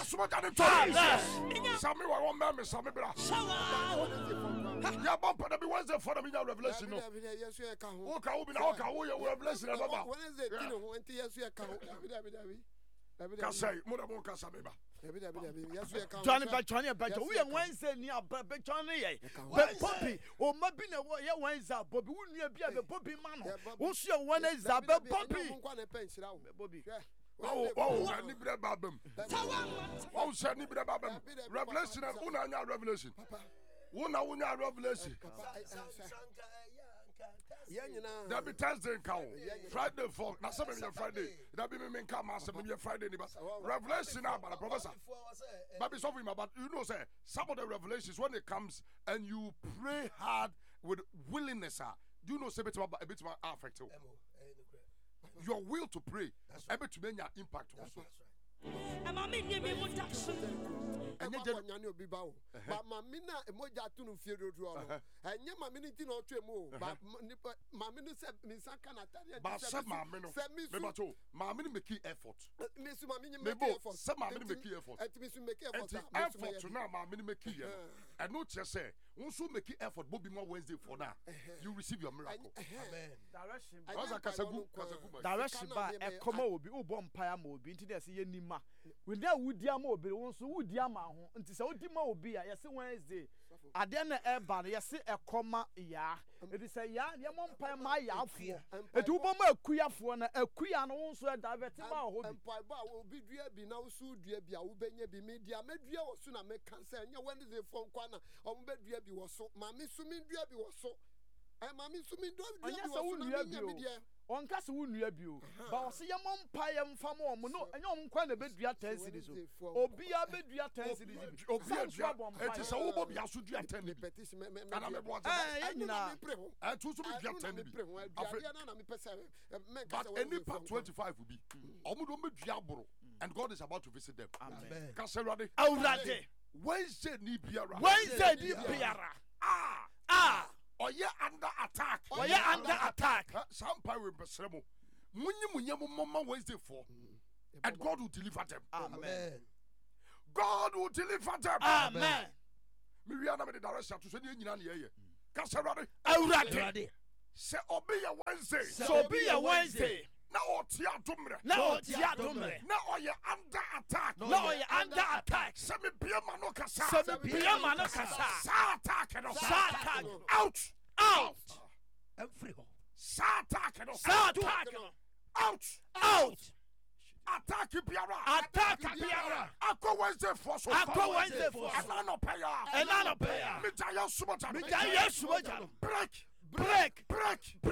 sumoja ni tori. Sami wa won me sami bra. Ya bumper be Wednesday for the revelation no. O ka wo bi na o ka wo ye revelation na baba. Wednesday tino ho enti yesu e ka ho. Kasai mo da mo kasa me ba. Johnny Bacho we Wednesday ni abba Johnny ye. Bobby o ma bi na ye Wednesday Bobby wo nua bi a be Bobby ma no. Wo so ye Wednesday be Bobby. Bobby. Oh, ni bre babam. Oh, say ni bre babam. Revelation and una nya revelation. Una unya revelation. That be Thursday cow. Friday for na some me Friday. That be me come as me Friday ni ba. Revelation about professor. But be something about you know say some of the revelations when it comes and you pray hard with willingness. Do you know say a bit affect you? Your will to pray, able to make your impact also. But mamina emoja tunu fiedo do no enye mamini ti no twemu but mamini se misaka na tare but se mamino me bato mamini make effort me su mamini make effort se mamini make effort et me su make effort effort na mamini make ye and no che say won so make effort bo bi mo Wednesday for now you receive your miracle. Amen. Direction ba e koma obi wo bom paya ma obi nti dey say ye nima we dey wudi ama obi won so wudi ama ho nti say odi ma obi a yesi Wednesday ade na e ba no yesi e koma ya edi say ya ye mo mpa ma ya afo edi wo bom akuyafo na akuya no won so e divert ba ho bi mpa ba obi dua bi na wo so dua bi a wo benya bi media medua wo so na me cancel nya Wednesday fo nkwa na o mo bedua bi wo so ma me so me dua bi wo so ma me so me dua bi wo so na me media on kase wo nua bio ba wo se ye mo mpa ye mfa mo mo no enye om kwa na bedua 10 series so obi a bedua 10 series obi a dua eti se wo bo bia so dua 10 ni petition me ana me bo nyina tu so be dua 10 ni bi na me pese me but any part 25 will be omo do me dua boro and God is about to visit them. Amen. Kase rade awrade Wednesday ni biara Or ye under attack. Sampai we besremo. Munyi mama Wednesday for. And God will deliver them. Amen. God will deliver them. Amen. Me we are na me the direction to say nyina na ye. Kasarade. Awurade. Say obi ya Wednesday. So be a Wednesday. Na otia domre. Na oye under attack. Say me bia mano kasa. Sa attack no. Out. Every Sa attack no. Out. Attack biara. Ako Wednesday force. Anano paya. Me jaya sumoja. Break.